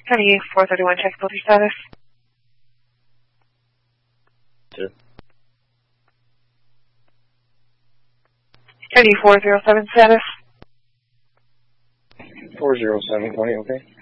Kenny 431, check filter status. Two. Kenny 407 status. 407, Tony, okay?